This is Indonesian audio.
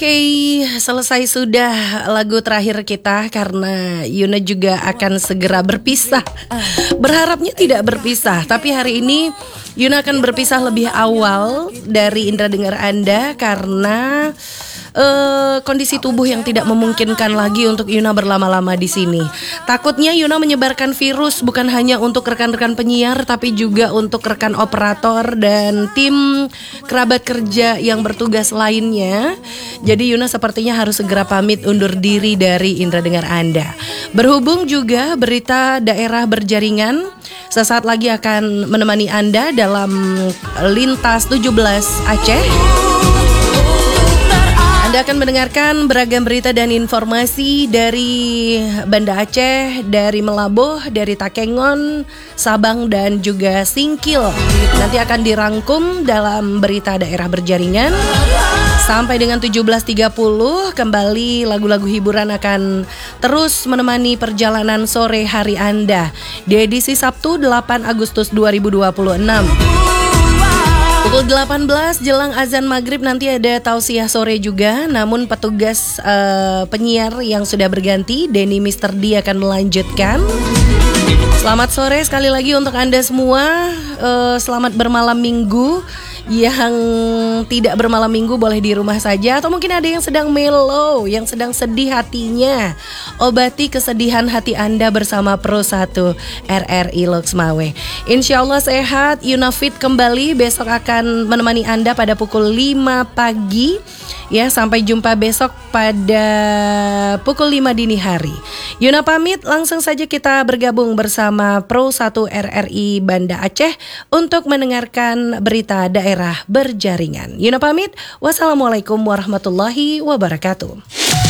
Oke, selesai sudah lagu terakhir kita karena Yuna juga akan segera berpisah. Berharapnya tidak berpisah, tapi hari ini Yuna akan berpisah lebih awal dari Indra Dengar Anda karena kondisi tubuh yang tidak memungkinkan lagi untuk Yuna berlama-lama di sini. Takutnya Yuna menyebarkan virus bukan hanya untuk rekan-rekan penyiar tapi juga untuk rekan operator dan tim kerabat kerja yang bertugas lainnya. Jadi Yuna sepertinya harus segera pamit undur diri dari Indra Dengar Anda. Berhubung juga berita daerah berjaringan sesaat lagi akan menemani Anda dalam Lintas 17 Aceh. Anda akan mendengarkan beragam berita dan informasi dari Banda Aceh, dari Melaboh, dari Takengon, Sabang dan juga Singkil. Nanti akan dirangkum dalam berita daerah berjaringan. Sampai dengan 17.30 kembali lagu-lagu hiburan akan terus menemani perjalanan sore hari Anda di edisi Sabtu 8 Agustus 2026. Pukul 18 jelang azan maghrib nanti ada tausiah sore juga. Namun petugas penyiar yang sudah berganti, Denny Mr. D akan melanjutkan. Selamat sore sekali lagi untuk Anda semua. Selamat bermalam minggu. Yang tidak bermalam minggu boleh di rumah saja. Atau mungkin ada yang sedang mellow, yang sedang sedih hatinya. Obati kesedihan hati Anda bersama Pro 1 RRI Lux Mawe. Insya Allah sehat, Yuna Fit kembali. Besok akan menemani Anda pada pukul 5 pagi. Ya, sampai jumpa besok pada pukul 5 dini hari. Yuna pamit, langsung saja kita bergabung bersama Pro 1 RRI Banda Aceh untuk mendengarkan berita daerah berjaringan. Yuna pamit, wassalamualaikum warahmatullahi wabarakatuh.